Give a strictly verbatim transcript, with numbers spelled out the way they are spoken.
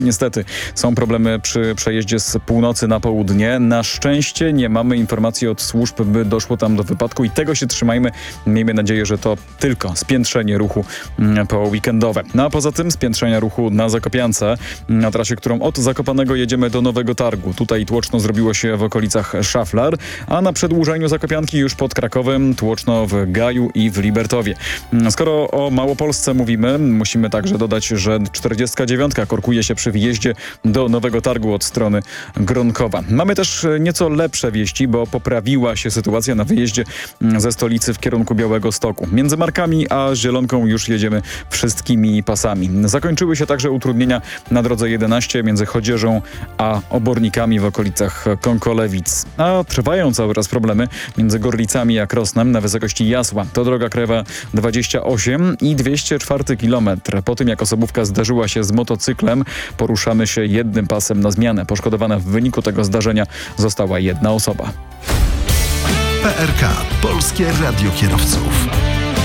Niestety są problemy przy przejeździe z północy na południe. Na szczęście nie mamy informacji od służb, by doszło tam do wypadku i tego się trzymajmy. Miejmy nadzieję, że to tylko spiętrzenie ruchu po weekendowe. No a poza tym spiętrzenia ruchu na Zakopiance, na trasie, którą od Zakopanego jedziemy do Nowego Targu. Tutaj tłoczno zrobiło się w okolicach Szaflar, a na przedłużeniu Zakopianki już pod Krakowem tłoczno w Gaju i w Libertowie. Skoro o Małopolsce mówimy, musimy także dodać, że czterdziestka dziewiątka korkuje się przy wjeździe do Nowego Targu od strony Gronkowa. Mamy też nieco lepsze wieści, bo poprawiła się sytuacja na wyjeździe ze stolicy w kierunku Białegostoku. Między Markami a Zielonką już jedziemy wszystkimi pasami. Zakończyły się także utrudnienia na drodze jedenaście między Chodzieżą a Obornikami w okolicach Kąkolewic. A trwają cały czas problemy między Gorlicami a Krosnem na wysokości Jasła. To droga krajowa dwadzieścia osiem i dwieście czwarty kilometr. Po tym jak osobówka zdarzyła się z motocyklem, poruszamy się jednym pasem na zmianę. Poszkodowana w wyniku tego zdarzenia została jedna osoba. P R K. Polskie Radio Kierowców.